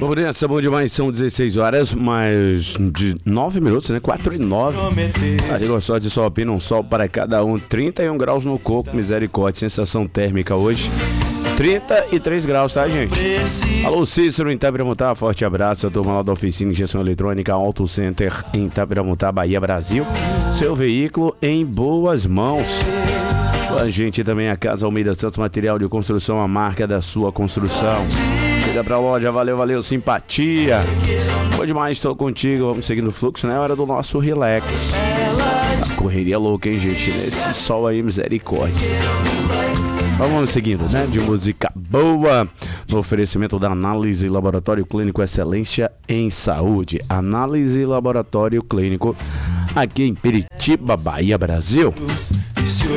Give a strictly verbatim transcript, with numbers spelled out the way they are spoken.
Vamos nessa, bom demais, são dezesseis horas, mais de nove minutos, né? quatro e nove. Ali gostou de sol pino, um sol para cada um, trinta e um graus no coco, misericórdia, sensação térmica hoje, trinta e três graus, tá, gente? Alô, Cícero, em Itapiramutá, forte abraço, a turma lá da oficina de injeção eletrônica Auto Center em Itapiramutá, Bahia, Brasil. Seu veículo em boas mãos. A gente também, a Casa Almeida Santos Material de Construção, a marca da sua construção. Chega pra loja, valeu, valeu, simpatia. Bom demais, estou contigo, vamos seguindo o fluxo, né? Hora do nosso relax. A correria louca, hein, gente? Nesse sol aí, misericórdia. Vamos seguindo, né? De música boa, no oferecimento da Análise Laboratório Clínico Excelência em Saúde. Análise Laboratório Clínico, aqui em Piritiba, Bahia, Brasil.